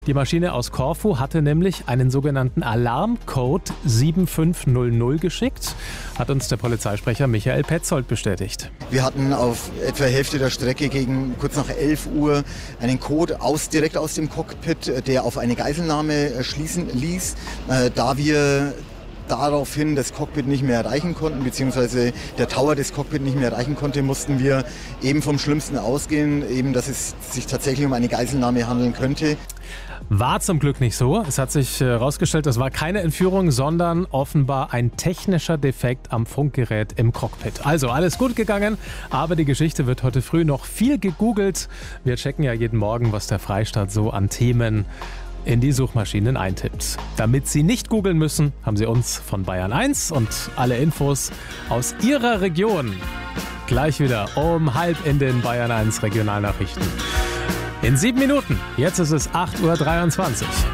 Die Maschine aus Korfu hatte nämlich einen sogenannten Alarmcode 7500 geschickt, hat uns der Polizeisprecher Michael Petzold bestätigt. Wir hatten auf etwa Hälfte der Strecke gegen kurz nach 11 Uhr einen Code direkt aus dem Cockpit, der auf eine Geiselnahme schließen ließ. Da wir daraufhin das Cockpit nicht mehr erreichen konnten, beziehungsweise der Tower des Cockpit nicht mehr erreichen konnte, mussten wir eben vom Schlimmsten ausgehen, eben dass es sich tatsächlich um eine Geiselnahme handeln könnte. War zum Glück nicht so. Es hat sich herausgestellt, das war keine Entführung, sondern offenbar ein technischer Defekt am Funkgerät im Cockpit. Also alles gut gegangen, aber die Geschichte wird heute früh noch viel gegoogelt. Wir checken ja jeden Morgen, was der Freistaat so an Themen in die Suchmaschinen eintippt. Damit Sie nicht googeln müssen, haben Sie uns von Bayern 1 und alle Infos aus Ihrer Region gleich wieder um 12:30 in den Bayern 1 Regionalnachrichten. In 7 Minuten, jetzt ist es 8:23 Uhr.